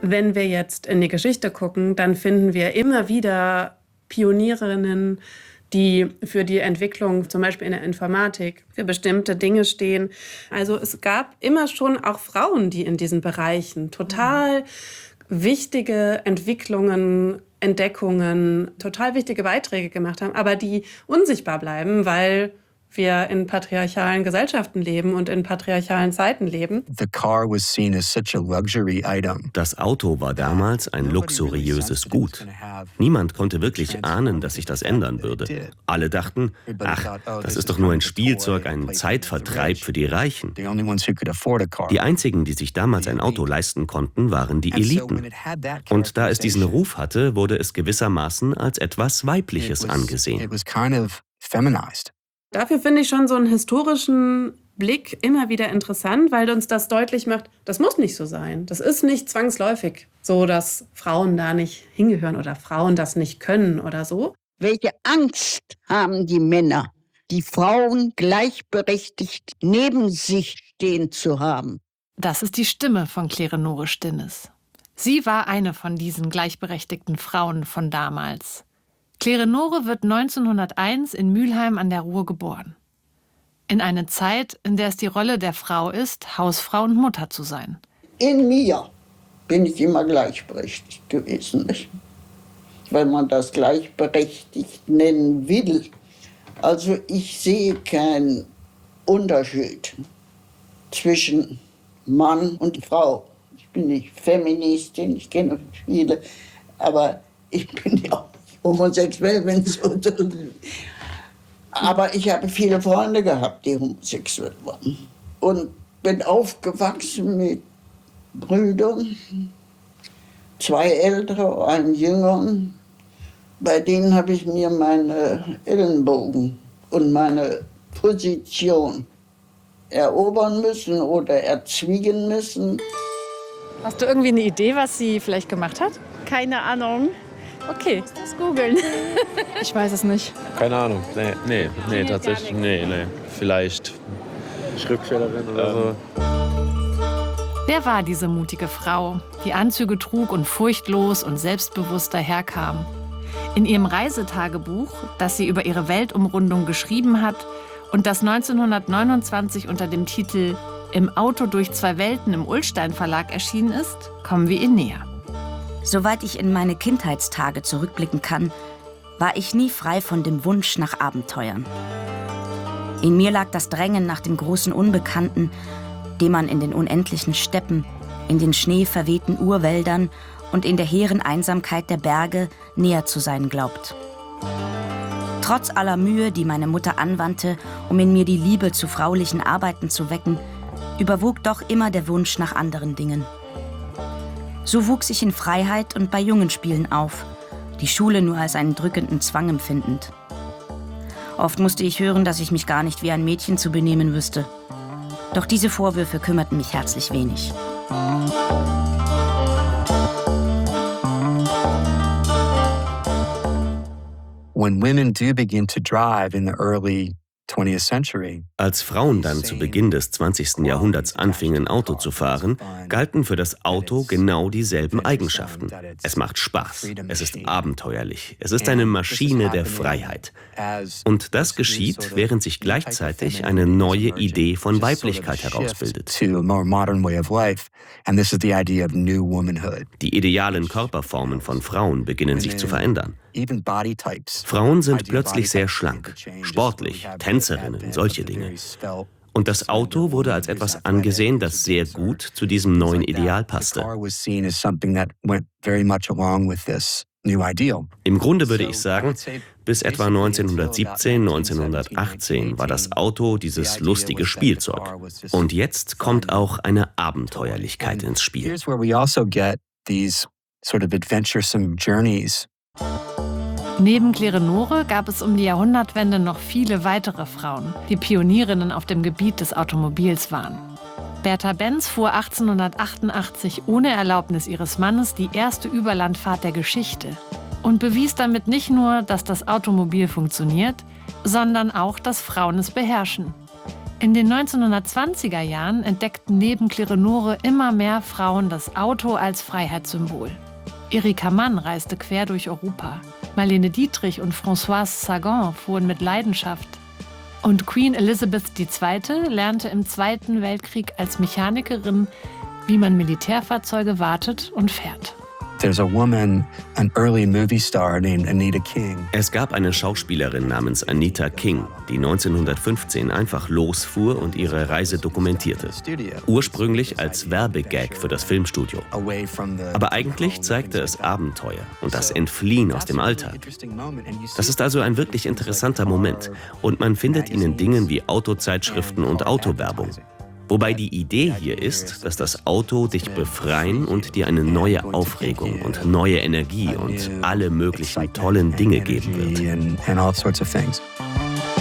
Wenn wir jetzt in die Geschichte gucken, dann finden wir immer wieder Pionierinnen, die für die Entwicklung, zum Beispiel in der Informatik, für bestimmte Dinge stehen. Also es gab immer schon auch Frauen, die in diesen Bereichen total wichtige Entwicklungen, Entdeckungen, total wichtige Beiträge gemacht haben, aber die unsichtbar bleiben, weil wir in patriarchalen Gesellschaften leben und in patriarchalen Zeiten leben. Das Auto war damals ein luxuriöses Gut. Niemand konnte wirklich ahnen, dass sich das ändern würde. Alle dachten, ach, das ist doch nur ein Spielzeug, ein Zeitvertreib für die Reichen. Die einzigen, die sich damals ein Auto leisten konnten, waren die Eliten. Und da es diesen Ruf hatte, wurde es gewissermaßen als etwas Weibliches angesehen. Dafür finde ich schon so einen historischen Blick immer wieder interessant, weil uns das deutlich macht, das muss nicht so sein. Das ist nicht zwangsläufig so, dass Frauen da nicht hingehören oder Frauen das nicht können oder so. Welche Angst haben die Männer, die Frauen gleichberechtigt neben sich stehen zu haben? Das ist die Stimme von Klerenore Stinnes. Sie war eine von diesen gleichberechtigten Frauen von damals. Klerenore wird 1901 in Mülheim an der Ruhr geboren. In eine Zeit, in der es die Rolle der Frau ist, Hausfrau und Mutter zu sein. In mir bin ich immer gleichberechtigt gewesen, nicht? Wenn man das gleichberechtigt nennen will. Also ich sehe keinen Unterschied zwischen Mann und Frau. Ich bin nicht Feministin, ich kenne viele, aber ich bin ja auch homosexuell, wenn es so ist. Aber ich habe viele Freunde gehabt, die homosexuell waren. Und bin aufgewachsen mit Brüdern, 2 ältere, einen jüngeren. Bei denen habe ich mir meine Ellenbogen und meine Position erobern müssen oder erzwingen müssen. Hast du irgendwie eine Idee, was sie vielleicht gemacht hat? Keine Ahnung. Okay. Ich muss das googeln. Ich weiß es nicht. Keine Ahnung. Nee, tatsächlich. Nee. Vielleicht Schriftstellerin oder so. Wer war diese mutige Frau, die Anzüge trug und furchtlos und selbstbewusst daherkam? In ihrem Reisetagebuch, das sie über ihre Weltumrundung geschrieben hat und das 1929 unter dem Titel »Im Auto durch 2 Welten« im Ullstein Verlag erschienen ist, kommen wir ihr näher. Soweit ich in meine Kindheitstage zurückblicken kann, war ich nie frei von dem Wunsch nach Abenteuern. In mir lag das Drängen nach dem großen Unbekannten, dem man in den unendlichen Steppen, in den schneeverwehten Urwäldern und in der hehren Einsamkeit der Berge näher zu sein glaubt. Trotz aller Mühe, die meine Mutter anwandte, um in mir die Liebe zu fraulichen Arbeiten zu wecken, überwog doch immer der Wunsch nach anderen Dingen. So wuchs ich in Freiheit und bei Jungenspielen auf, die Schule nur als einen drückenden Zwang empfindend. Oft musste ich hören, dass ich mich gar nicht wie ein Mädchen zu benehmen wüsste. Doch diese Vorwürfe kümmerten mich herzlich wenig. When women do begin to drive in the early 20th century. Als Frauen dann zu Beginn des 20. Jahrhunderts anfingen, Auto zu fahren, galten für das Auto genau dieselben Eigenschaften. Es macht Spaß, es ist abenteuerlich, es ist eine Maschine der Freiheit. Und das geschieht, während sich gleichzeitig eine neue Idee von Weiblichkeit herausbildet. Die idealen Körperformen von Frauen beginnen sich zu verändern. Frauen sind plötzlich sehr schlank, sportlich, Tänzerinnen, solche Dinge. Und das Auto wurde als etwas angesehen, das sehr gut zu diesem neuen Ideal passte. Im Grunde würde ich sagen, bis etwa 1917, 1918 war das Auto dieses lustige Spielzeug. Und jetzt kommt auch eine Abenteuerlichkeit ins Spiel. Neben Klerenore gab es um die Jahrhundertwende noch viele weitere Frauen, die Pionierinnen auf dem Gebiet des Automobils waren. Bertha Benz fuhr 1888 ohne Erlaubnis ihres Mannes die erste Überlandfahrt der Geschichte und bewies damit nicht nur, dass das Automobil funktioniert, sondern auch, dass Frauen es beherrschen. In den 1920er Jahren entdeckten neben Kleonore immer mehr Frauen das Auto als Freiheitssymbol. Erika Mann reiste quer durch Europa. Marlene Dietrich und Françoise Sagan fuhren mit Leidenschaft. Und Queen Elizabeth II. Lernte im Zweiten Weltkrieg als Mechanikerin, wie man Militärfahrzeuge wartet und fährt. There's a woman, an early movie star named Anita King. Es gab eine Schauspielerin namens Anita King, die 1915 einfach losfuhr und ihre Reise dokumentierte. Ursprünglich als Werbegag für das Filmstudio. Aber eigentlich zeigte es Abenteuer und das Entfliehen aus dem Alltag. Das ist also ein wirklich interessanter Moment. Und man findet ihn in Dingen wie Autozeitschriften und Autowerbung. Wobei die Idee hier ist, dass das Auto dich befreien und dir eine neue Aufregung und neue Energie und alle möglichen tollen Dinge geben wird.